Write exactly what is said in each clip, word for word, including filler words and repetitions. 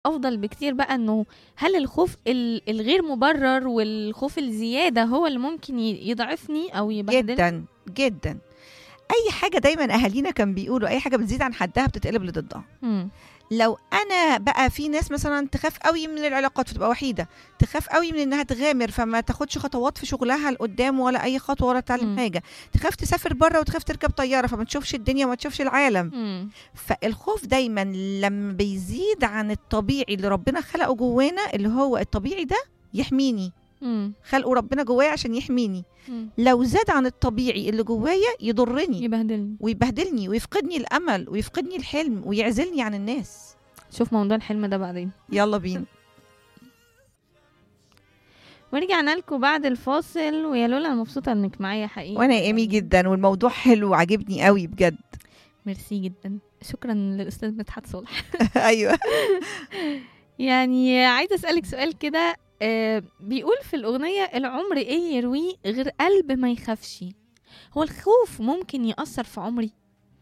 أفضل بكتير بقى إنه هل الخوف ال الغير مبرر والخوف الزيادة هو اللي ممكن ي يضعفني أو يبهدلني؟ جدًا، جدًا. أي حاجة دايمًا أهالينا كانوا بيقولوا أي حاجة بتزيد عن حدها بتتقلب لضدها. إمم، لو أنا بقى في ناس مثلًا تخاف أوي من العلاقات فتبقى وحيدة، تخاف أوي من إنها تغامر فما تاخدش خطوات في شغلها لقدام ولا أي خطوة ولا تتعلم إمم، حاجة، تخاف تسافر برّه وتخاف تركب طيارة فما تشوفش الدنيا وما تشوفش العالم. إمم، فالخوف دايمًا لمّا بيزيد عن الطبيعي اللي ربنا خلقه جوانا، اللي هو الطبيعي ده يحميني، إمم، خلقه ربنا جوايا عشان يحميني. إمم، لو زاد عن الطبيعي اللي جوايا يضرني يبهدلني. ويبهدلني ويفقدني الأمل ويفقدني الحلم ويعزلني عن الناس. شوف موضوع الحلم ده بعدين. يالّا بينا. ورجعنا لكم بعد الفاصل، ويا لولا أنا مبسوطة إنِّك معايا حقيقي وأنا إيمي يعني. جدًا والموضوع حلو وعاجبني أوي بجد. ميرسي جدًا، شكرًا للأستاذ مدحت صالح. أيوه. يعني عايزة أسألِك سؤال كده، آآ بيقول في الأغنية: العمر إيه يرويه غير قلب ما يخافش. هو الخوف ممكن يأثّر في عمري؟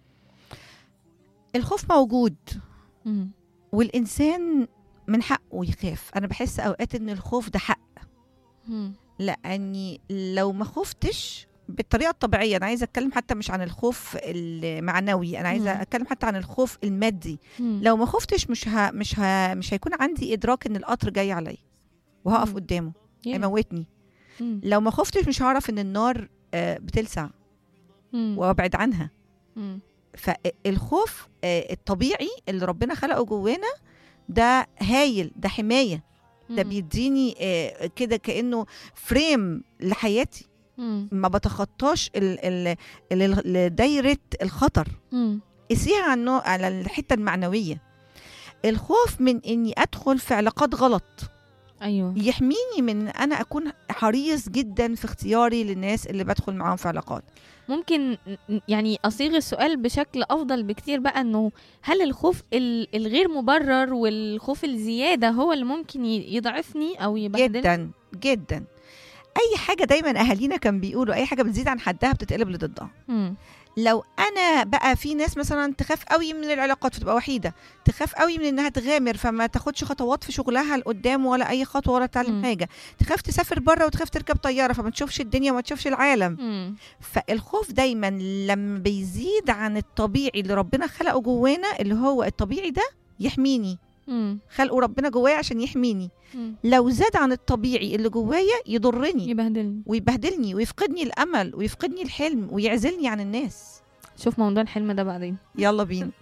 الخوف موجود إمم، والإنسان من حقه يخاف. أنا باحس أوقات إن الخوف ده حق، إمم، لأني لو ما خُفتش بالطريقة الطبيعية، أنا عايزة أتكلم حتى مش عن الخوف المعنوي، أنا عايزة إمم، أتكلم حتى عن الخوف المادي. إمم، لو ما خُفتش مش ه مش ه مش هيكون عندي إدراك إن القطر جاي عليَّ وهاقف إمم، قدامه ياه! هيموتني. إمم، لو ما خُفتش مش هاعرف إن النار آآ بتلسع إمم، وأبعد عنها. إمم، فالخوف آآ الطبيعي اللي ربنا خلقه جوانا ده هايل، ده حماية، ده إمم، بيدّيني آآ كده كإنه frame لحياتي، إمم، ما باتخطاش ال ال ال ال دايرة الخطر. إمم، قيسيها على النوع على الحتّة المعنوية. الخوف من إني أدخل في علاقات غلط، أيوه. يحميني من إن أنا أكون حريص جدًا في اختياري للناس اللي بادخل معاهم في علاقات. ممكن ن ن يعني أصيغ السؤال بشكل أفضل بكتير بقى، إنه هل الخوف ال الغير مبرر والخوف الزيادة هو اللي ممكن ي يضعفني أو يبهدلني؟ جدًا، جدًا. أي حاجة دايمًا أهالينا كانوا بيقولوا أي حاجة بتزيد عن حدها بتتقلب لضدها. إمم، لو أنا بقى في ناس مثلًا تخاف أوي من العلاقات فتبقى وحيدة، تخاف أوي من إنها تغامر فما تاخدش خطوات في شغلها لقدام ولا أي خطوة ولا تتعلم إمم، حاجة، تخاف تسافر برّه وتخاف تركب طيارة فما تشوفش الدنيا وما تشوفش العالم. إمم، فالخوف دايمًا لمّا بيزيد عن الطبيعي اللي ربنا خلقه جوانا، اللي هو الطبيعي ده يحميني، إمم، خلقه ربنا جوايا عشان يحميني. إمم، لو زاد عن الطبيعي اللي جوايا يضرني يبهدلني. ويبهدلني ويفقدني الأمل ويفقدني الحلم ويعزلني عن الناس. شوف موضوع الحلم ده بعدين. يالّا بينا.